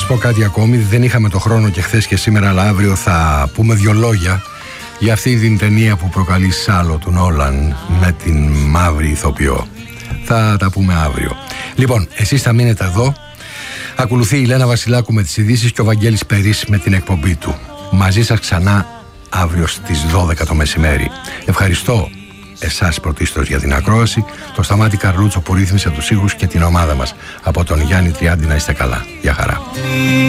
πω κάτι ακόμη. Δεν είχαμε το χρόνο και χθες και σήμερα, αλλά αύριο θα πούμε 2 λόγια για αυτή την ταινία που προκαλεί σάλο του Νόλαν με την μαύρη ηθοποιό. Θα τα πούμε αύριο. Λοιπόν, εσείς θα μείνετε εδώ. Ακολουθεί η Λένα Βασιλάκου με τις ειδήσεις και ο Βαγγέλης Περής με την εκπομπή του. Μαζί σας ξανά αύριο στις 12 το μεσημέρι. Ευχαριστώ εσάς πρωτίστως για την ακρόαση, το Σταμάτη Καρλούτσο που ρύθμισε τους ήχους και την ομάδα μας. Από τον Γιάννη Τριάντη να είστε καλά. Γεια χαρά.